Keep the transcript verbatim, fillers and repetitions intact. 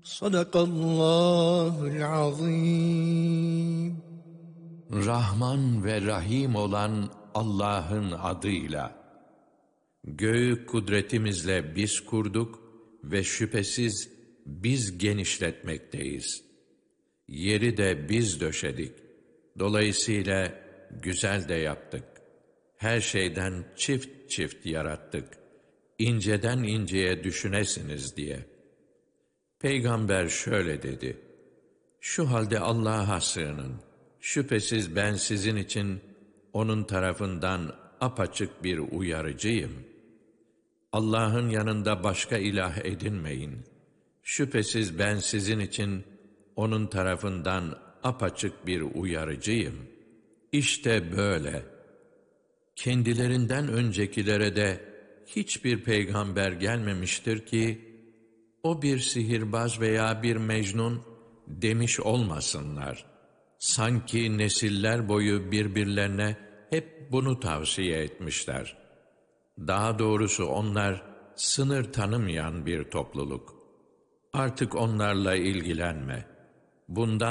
Sadakallahul azim. Rahman ve Rahim olan Allah'ın adıyla. Göğü kudretimizle biz kurduk ve şüphesiz biz genişletmekteyiz. Yeri de biz döşedik. Dolayısıyla güzel de yaptık. Her şeyden çift çift yarattık. İnceden inceye düşünesiniz diye. Peygamber şöyle dedi: Şu halde Allah'a sığının. Şüphesiz ben sizin için onun tarafından apaçık bir uyarıcıyım. Allah'ın yanında başka ilah edinmeyin. Şüphesiz ben sizin için onun tarafından apaçık bir uyarıcıyım. İşte böyle. Kendilerinden öncekilere de hiçbir peygamber gelmemiştir ki, o bir sihirbaz veya bir mecnun demiş olmasınlar. Sanki nesiller boyu birbirlerine hep bunu tavsiye etmişler. Daha doğrusu onlar sınır tanımayan bir topluluk. Artık onlarla ilgilenme. Bundan